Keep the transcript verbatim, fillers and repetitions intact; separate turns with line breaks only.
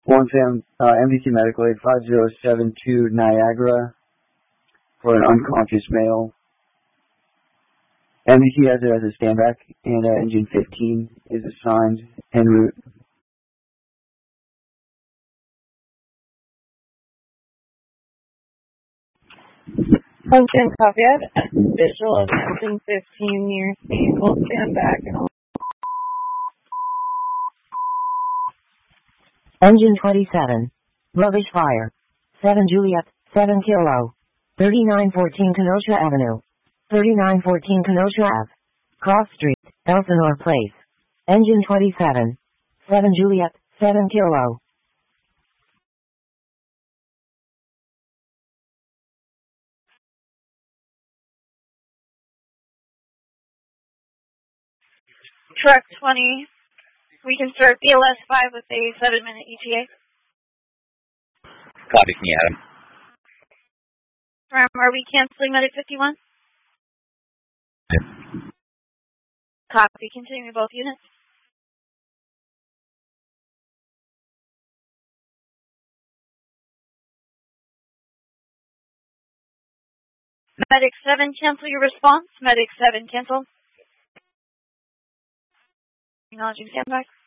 One Sam, uh, M D T Medical Aid five zero seven two Niagara for an unconscious male. M D T has it as a standback, and uh, engine fifteen is assigned en route.
Function copy. I have visual of engine fifteen near vehicle standback.
Engine twenty-seven. Rubbish fire. seven Juliet, seven Kilo. thirty-nine fourteen Kenosha Avenue. thirty-nine fourteen Kenosha Ave. Cross Street, Elsinore Place. Engine twenty-seven. seven Juliet, seven Kilo.
Truck twenty. We can start B L S five with a seven minute E T A.
Copy, can you add him?
Are we canceling Medic fifty-one?
Yeah.
Copy, continuing both units. Medic seven, cancel your response. Medic seven, cancel. Acknowledging standby.